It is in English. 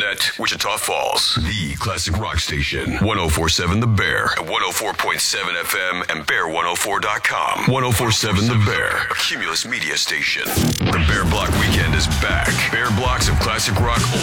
Gwinnett, Wichita Falls. The classic rock station. 104.7 The Bear. At 104.7 FM and Bear104.com. 104.7 The Bear. A Cumulus media station. The Bear Block Weekend is back. Bear blocks of classic rock